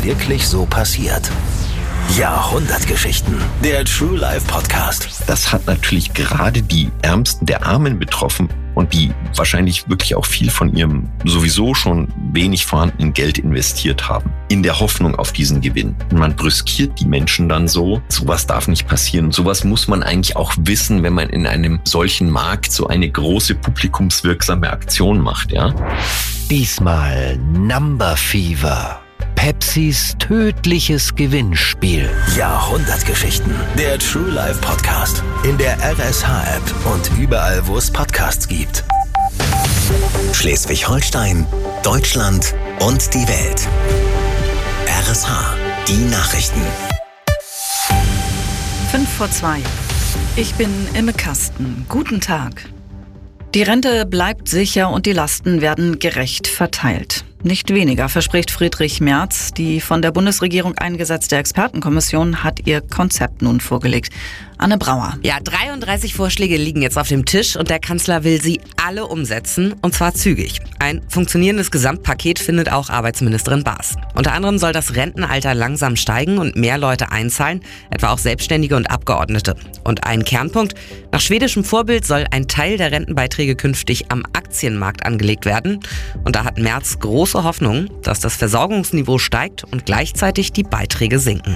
es wirklich so passiert? Jahrhundertgeschichten. Der True Life Podcast. Das hat natürlich gerade die Ärmsten der Armen betroffen und die wahrscheinlich wirklich auch viel von ihrem sowieso schon wenig vorhandenen Geld investiert haben, in der Hoffnung auf diesen Gewinn. Man brüskiert die Menschen dann so. Sowas darf nicht passieren. Sowas muss man eigentlich auch wissen, wenn man in einem solchen Markt so eine große publikumswirksame Aktion macht, ja? Diesmal Number Fever. Pepsis tödliches Gewinnspiel. Jahrhundertgeschichten. Der True Life Podcast. In der RSH-App und überall, wo es Podcasts gibt. Schleswig-Holstein, Deutschland und die Welt. RSH. Die Nachrichten. 5:02. Ich bin Imme Kasten. Guten Tag. Die Rente bleibt sicher und die Lasten werden gerecht verteilt. Nicht weniger verspricht Friedrich Merz. Die von der Bundesregierung eingesetzte Expertenkommission hat ihr Konzept nun vorgelegt. Anne Brauer. Ja, 33 Vorschläge liegen jetzt auf dem Tisch und der Kanzler will sie alle umsetzen, und zwar zügig. Ein funktionierendes Gesamtpaket findet auch Arbeitsministerin Baas. Unter anderem soll das Rentenalter langsam steigen und mehr Leute einzahlen, etwa auch Selbstständige und Abgeordnete. Und ein Kernpunkt: nach schwedischem Vorbild soll ein Teil der Rentenbeiträge künftig am Aktienmarkt angelegt werden. Und da hat Merz große Hoffnung, dass das Versorgungsniveau steigt und gleichzeitig die Beiträge sinken.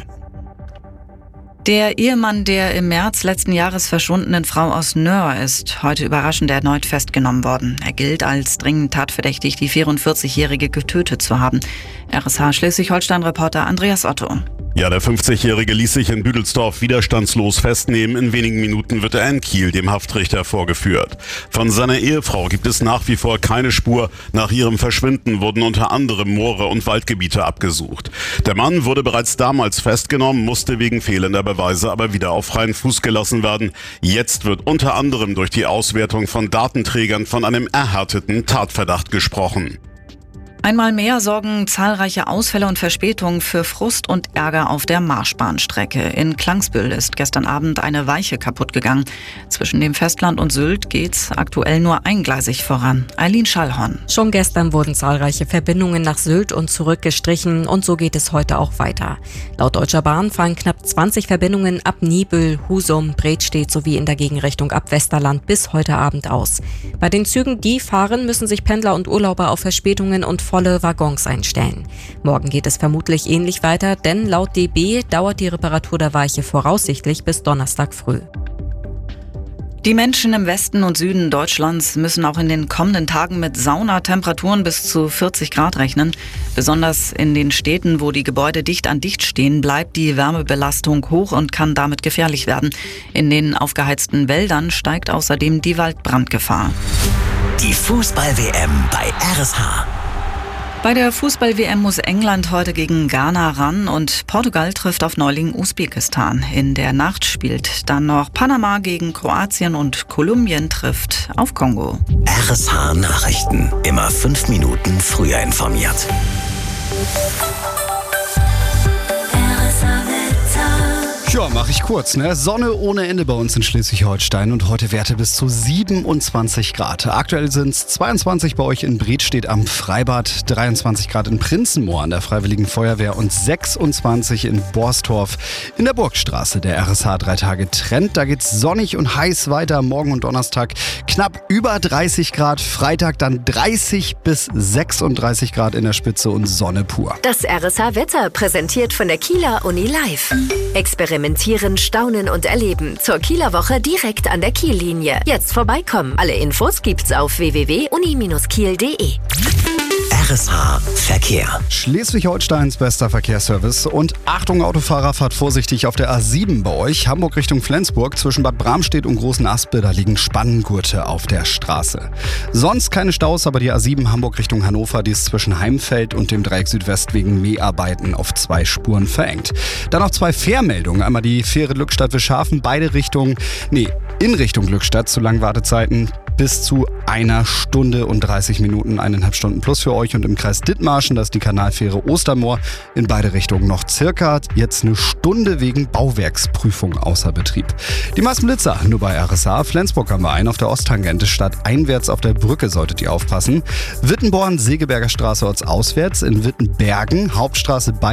Der Ehemann der im März letzten Jahres verschwundenen Frau aus Nöhr ist heute überraschend erneut festgenommen worden. Er gilt als dringend tatverdächtig, die 44-Jährige getötet zu haben. RSH Schleswig-Holstein-Reporter Andreas Otto. Ja, der 50-Jährige ließ sich in Büdelsdorf widerstandslos festnehmen. In wenigen Minuten wird er in Kiel dem Haftrichter vorgeführt. Von seiner Ehefrau gibt es nach wie vor keine Spur. Nach ihrem Verschwinden wurden unter anderem Moore und Waldgebiete abgesucht. Der Mann wurde bereits damals festgenommen, musste wegen fehlender Beweise aber wieder auf freien Fuß gelassen werden. Jetzt wird unter anderem durch die Auswertung von Datenträgern von einem erhärteten Tatverdacht gesprochen. Einmal mehr sorgen zahlreiche Ausfälle und Verspätungen für Frust und Ärger auf der Marschbahnstrecke. In Klangsbüll ist gestern Abend eine Weiche kaputt gegangen. Zwischen dem Festland und Sylt geht's aktuell nur eingleisig voran. Eileen Schallhorn. Schon gestern wurden zahlreiche Verbindungen nach Sylt und zurück gestrichen und so geht es heute auch weiter. Laut Deutscher Bahn fallen knapp 20 Verbindungen ab Niebüll, Husum, Bredstedt sowie in der Gegenrichtung ab Westerland bis heute Abend aus. Bei den Zügen, die fahren, müssen sich Pendler und Urlauber auf Verspätungen und volle Waggons einstellen. Morgen geht es vermutlich ähnlich weiter, denn laut DB dauert die Reparatur der Weiche voraussichtlich bis Donnerstag früh. Die Menschen im Westen und Süden Deutschlands müssen auch in den kommenden Tagen mit Saunatemperaturen bis zu 40 Grad rechnen. Besonders in den Städten, wo die Gebäude dicht an dicht stehen, bleibt die Wärmebelastung hoch und kann damit gefährlich werden. In den aufgeheizten Wäldern steigt außerdem die Waldbrandgefahr. Die Fußball-WM bei RSH. Bei der Fußball-WM muss England heute gegen Ghana ran und Portugal trifft auf Neuling Usbekistan. In der Nacht spielt dann noch Panama gegen Kroatien und Kolumbien trifft auf Kongo. RSH Nachrichten. Immer 5 Minuten früher informiert. Ja, mache ich kurz, ne? Sonne ohne Ende bei uns in Schleswig-Holstein und heute Werte bis zu 27 Grad. Aktuell sind es 22 bei euch in Bredstedt am Freibad, 23 Grad in Prinzenmoor an der Freiwilligen Feuerwehr und 26 in Borstorf in der Burgstraße. Der RSH 3 Tage Trend, da geht's sonnig und heiß weiter. Morgen und Donnerstag knapp über 30 Grad, Freitag dann 30 bis 36 Grad in der Spitze und Sonne pur. Das RSH Wetter präsentiert von der Kieler Uni Live. Experimentieren, staunen und erleben. Zur Kieler Woche direkt an der Kiellinie. Jetzt vorbeikommen. Alle Infos gibt's auf www.uni-kiel.de. RSH Verkehr. Schleswig-Holsteins bester Verkehrsservice. Und Achtung Autofahrer, fahrt vorsichtig auf der A7 bei euch. Hamburg Richtung Flensburg zwischen Bad Bramstedt und Großen Aspe. Da liegen Spannengurte auf der Straße. Sonst keine Staus, aber die A7 Hamburg Richtung Hannover, die ist zwischen Heimfeld und dem Dreieck Südwest wegen Mäharbeiten auf 2 Spuren verengt. Dann noch 2 Fährmeldungen. Einmal die Fähre Glückstadt-Wischhafen, in Richtung Glückstadt zu langen Wartezeiten. Bis zu 1 Stunde und 30 Minuten, 1,5 Stunden plus für euch. Und im Kreis Dithmarschen, das ist die Kanalfähre Ostermoor, in beide Richtungen noch circa jetzt 1 Stunde wegen Bauwerksprüfung außer Betrieb. Die meisten Blitzer nur bei RSH. Flensburg haben wir einen auf der Osttangente, stadteinwärts auf der Brücke solltet ihr aufpassen. Wittenborn, Segeberger Straße ortsauswärts, in Wittenbergen, Hauptstraße bei